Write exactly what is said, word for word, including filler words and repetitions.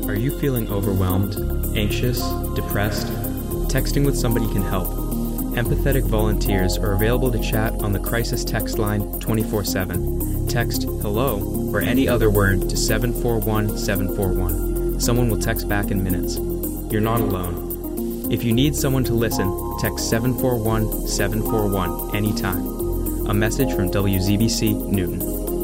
Are you feeling overwhelmed, anxious, depressed? Texting with somebody can help. Empathetic volunteers are available to chat on the crisis text line twenty-four seven. Text HELLO or any other word to seven four one seven four one. Someone will text back in minutes. You're not alone. If you need someone to listen, text seven four one seven four one anytime. A message from W Z B C Newton.